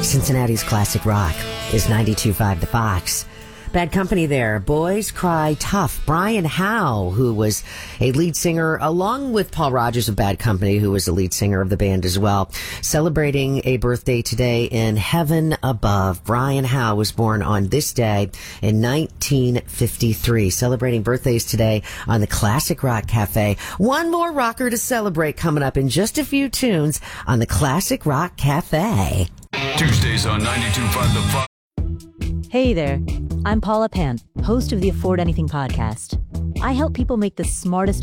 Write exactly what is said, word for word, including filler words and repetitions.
Cincinnati's classic rock is ninety-two point five The Fox. Bad Company there. Boys Cry Tough. Brian Howe, who was a lead singer, along with Paul Rogers of Bad Company, who was the lead singer of the band as well, celebrating a birthday today in heaven above. Brian Howe was born on this day in nineteen fifty-three, celebrating birthdays today on the Classic Rock Cafe. One more rocker to celebrate coming up in just a few tunes on the Classic Rock Cafe. Tuesdays on ninety-two point five The Fox. Hey there, I'm Paula Pan, host of the Afford Anything podcast. I help people make the smartest